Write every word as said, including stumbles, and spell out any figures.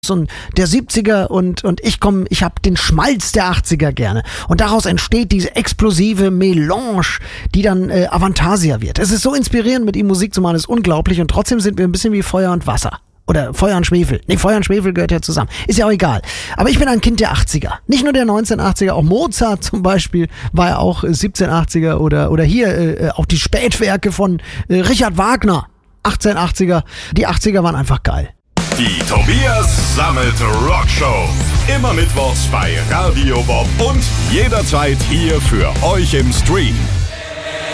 und der siebziger und, und ich komme, ich habe den Schmalz der achtziger gerne. Und daraus entsteht diese explosive Melange, die dann äh, Avantasia wird. Es ist so inspirierend, mit ihm Musik zu machen, ist unglaublich und trotzdem sind wir ein bisschen wie Feuer und Wasser. Oder Feuer und Schwefel. Nee, Feuer und Schwefel gehört ja zusammen. Ist ja auch egal. Aber ich bin ein Kind der achtziger. Nicht nur der neunzehnhundertachtziger, auch Mozart zum Beispiel war ja auch äh, siebzehnhundertachtziger oder, oder hier äh, auch die Spätwerke von äh, Richard Wagner. achtzehnhundertachtziger. Die achtziger waren einfach geil. Die Tobias Sammet Rockshow. Immer mittwochs bei Radio Bob und jederzeit hier für euch im Stream.